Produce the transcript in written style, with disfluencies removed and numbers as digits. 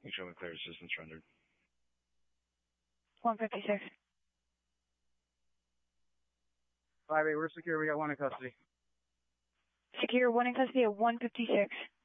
Show me clear assistance rendered. 156. 5-8, we're secure. We got one in custody. Secure, one in custody at 156.